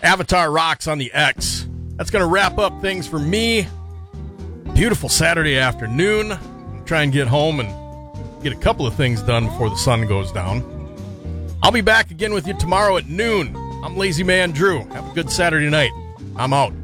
Avatar Rocks on the X. That's going to wrap up things for me. Beautiful Saturday afternoon. I'll try and get home and get a couple of things done before the sun goes down. I'll be back again with you tomorrow at noon. I'm Lazy Man Drew. Have a good Saturday night. I'm out.